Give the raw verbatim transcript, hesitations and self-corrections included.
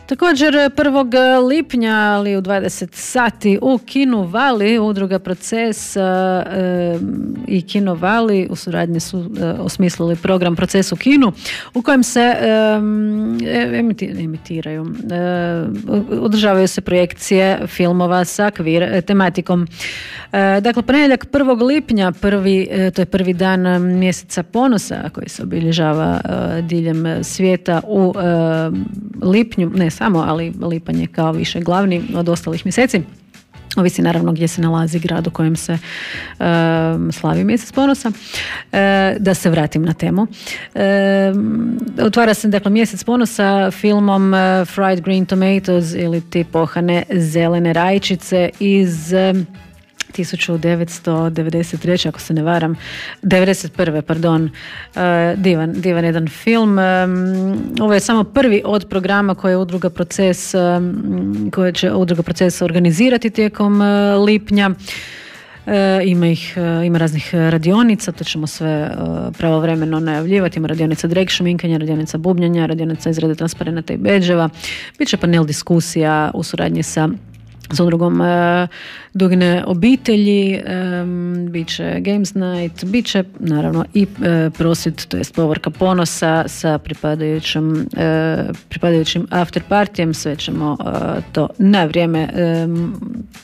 Također prvog lipnja, ali u dvadeset sati u Kinu Vali, udruga Proces e, i Kino Vali u suradnji su e, osmislili program Proces u kinu u kojem se e, emiti, emitiraju, e, održavaju se projekcije filmova sa kvir tematikom. E, dakle, ponedjeljak prvog lipnja, prvi, e, to je prvi dan mjeseca ponosa koji se obilježava e, diljem svijeta u e, lipnju, ne samo, ali lipanj je kao više glavni od ostalih mjeseci. Ovisi naravno gdje se nalazi grad u kojem se e, slavi mjesec ponosa. E, da se vratim na temu. E, otvara se dakle mjesec ponosa filmom e, Fried Green Tomatoes ili ti pohane zelene rajčice iz e, tisuću devetsto devedeset treće ako se ne varam, devedeset prve pardon, uh, divan, divan jedan film. Um, ovo je samo prvi od programa koje je udruga Proces, um, koje će udruga Proces organizirati tijekom uh, lipnja. Uh, ima ih, uh, ima raznih radionica, to ćemo sve uh, pravovremeno najavljivati. Ima radionica drag šminkanja, radionica bubnjanja, radionica izrade transparenata i bedževa. Biće panel diskusija u suradnji sa s udrugom uh, Dugine obitelji, um, bit će Games Night, bit će naravno i uh, prosvjed, to jest povorka ponosa sa pripadajućim, uh, pripadajućim after partijem. Sve ćemo uh, to na vrijeme um,